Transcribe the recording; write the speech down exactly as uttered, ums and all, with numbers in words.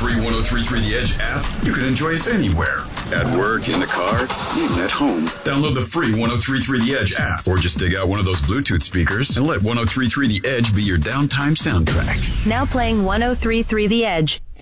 free one oh three point three The Edge app, you can enjoy us anywhere. At work, in the car, even at home. Download the free one oh three point three The Edge app, or just dig out one of those Bluetooth speakers and let one oh three point three The Edge be your downtime soundtrack. Now playing one oh three point three The Edge.